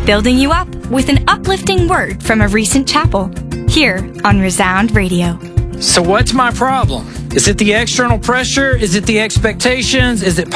building you up with an uplifting word from a recent chapel, here on Resound Radio. So what's my problem? Is it the external pressure? Is it the expectations? Is it